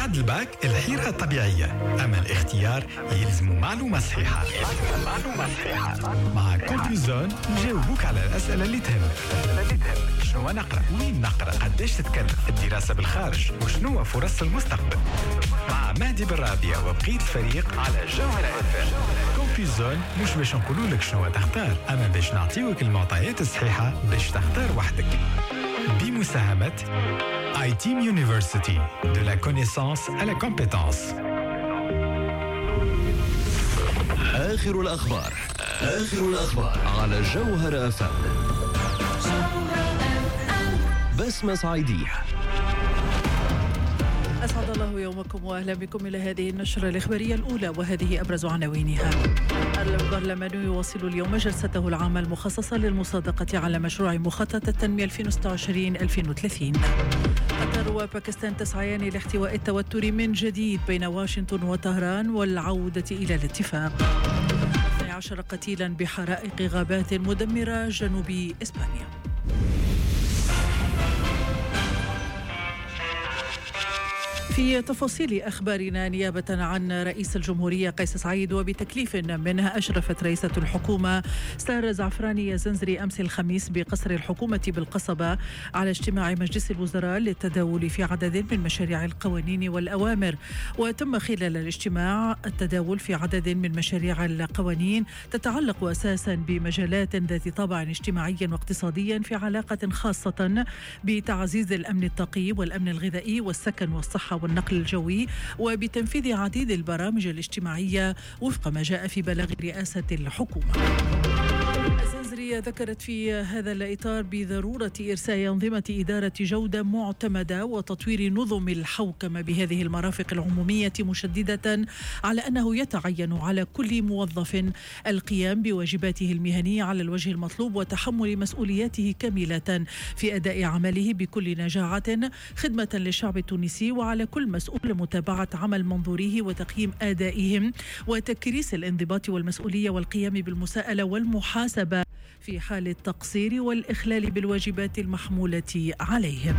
بعد الباك الحيرة طبيعية، أما الاختيار يلزم معلومة صحيحة. مع كومبيوزون نجاوبوك على الأسئلة اللي تهمك. شنو نقرأ؟ وين نقرأ؟ قديش تتكلف؟ الدراسة بالخارج؟ وشنو فرص المستقبل؟ مع مهدي بالرابية وبقية الفريق على جوهرة FM. كومبيوزون مش باش نقولوا لك شنو تختار، أما باش نعطيوك المعطيات الصحيحة باش تختار وحدك. بمساهمة iTeam University, de la connaissance à la compétence. آخر الأخبار على جوهرة FM. بسمة صعيدية. أسعد الله يومكم وأهلا بكم إلى هذه النشرة الإخبارية الأولى، وهذه أبرز عناوينها. البرلمان يواصل اليوم جلسته العامة المخصصة للمصادقة على مشروع مخطط التنمية 2026-2030. قطر وباكستان تسعيان لاحتواء التوتر من جديد بين واشنطن وطهران والعودة إلى الاتفاق. 12 قتيلا بحرائق غابات مدمرة جنوب إسبانيا. في تفاصيل أخبارنا، نيابة عن رئيس الجمهورية قيس سعيد وبتكليف منها، أشرفت رئيسة الحكومة سارة زعفراني يزنزري أمس الخميس بقصر الحكومة بالقصبة على اجتماع مجلس الوزراء للتداول في عدد من مشاريع القوانين والأوامر. وتم خلال الاجتماع التداول في عدد من مشاريع القوانين تتعلق أساسا بمجالات ذات طابع اجتماعي واقتصادي في علاقة خاصة بتعزيز الأمن الطاقي والأمن الغذائي والسكن والصحة والنقل الجوي، وبتنفيذ عديد البرامج الاجتماعية وفق ما جاء في بلاغ رئاسة الحكومة. الزنزرية ذكرت في هذا الإطار بضرورة إرساء أنظمة إدارة جودة معتمدة وتطوير نظم الحوكمة بهذه المرافق العمومية، مشددة على أنه يتعين على كل موظف القيام بواجباته المهنية على الوجه المطلوب وتحمل مسؤولياته كاملة في أداء عمله بكل نجاعة خدمة للشعب التونسي، وعلى كل مسؤول متابعة عمل منظوريه وتقييم أدائهم وتكريس الانضباط والمسؤولية والقيام بالمساءلة والمحاسبة في حال التقصير والإخلال بالواجبات المحمولة عليهم.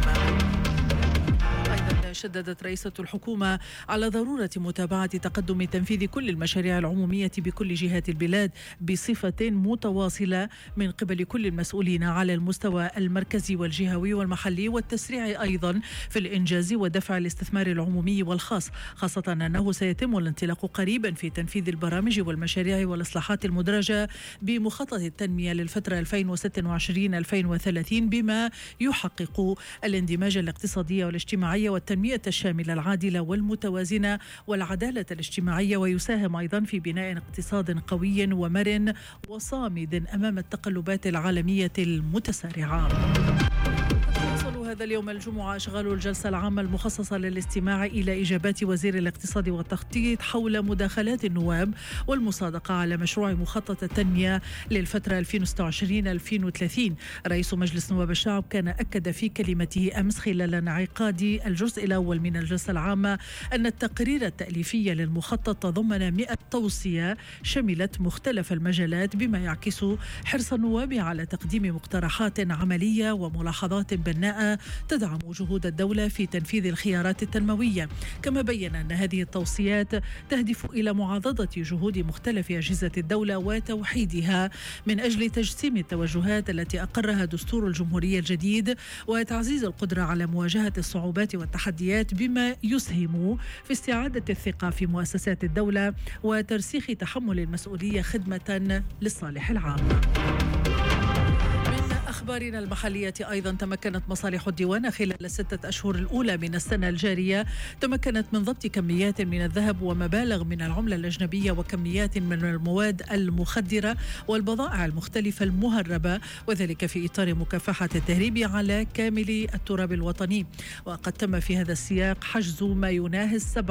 شددت رئيسة الحكومة على ضرورة متابعة تقدم تنفيذ كل المشاريع العمومية بكل جهات البلاد بصفة متواصلة من قبل كل المسؤولين على المستوى المركزي والجهوي والمحلي، والتسريع أيضا في الإنجاز ودفع الاستثمار العمومي والخاص، خاصة أنه سيتم الانطلاق قريبا في تنفيذ البرامج والمشاريع والإصلاحات المدرجة بمخطط التنمية للفترة 2026-2030 بما يحقق الاندماج الاقتصادي والاجتماعي والتنمية الشاملة العادلة والمتوازنة والعدالة الاجتماعية، ويساهم أيضا في بناء اقتصاد قوي ومرن وصامد أمام التقلبات العالمية المتسارعة. هذا اليوم الجمعة أشغال الجلسة العامة المخصصة للاستماع إلى إجابات وزير الاقتصاد والتخطيط حول مداخلات النواب والمصادقة على مشروع مخطط التنمية للفترة 2026-2030. رئيس مجلس نواب الشعب كان أكد في كلمته أمس خلال انعقاد الجزء الأول من الجلسة العامة أن التقرير التأليفي للمخطط تضمن 100 توصية شملت مختلف المجالات، بما يعكس حرص النواب على تقديم مقترحات عملية وملاحظات بناءة تدعم جهود الدولة في تنفيذ الخيارات التنموية. كما بين أن هذه التوصيات تهدف إلى معضدة جهود مختلف أجهزة الدولة وتوحيدها من أجل تجسيم التوجهات التي أقرها دستور الجمهورية الجديد وتعزيز القدرة على مواجهة الصعوبات والتحديات، بما يسهم في استعادة الثقة في مؤسسات الدولة وترسيخ تحمل المسؤولية خدمة للصالح العام. أخبارنا المحلية أيضا، تمكنت مصالح الديوان خلال 6 أشهر الأولى من السنة الجارية من ضبط كميات من الذهب ومبالغ من العملة الأجنبية وكميات من المواد المخدرة والبضائع المختلفة المهربة، وذلك في إطار مكافحة التهريب على كامل التراب الوطني. وقد تم في هذا السياق حجز ما يناهز